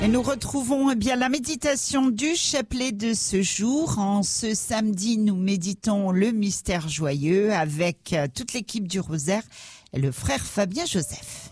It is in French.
Et nous retrouvons bien la méditation du chapelet de ce jour. En ce samedi, nous méditons le mystère joyeux avec toute l'équipe du Rosaire et le frère Fabien Joseph.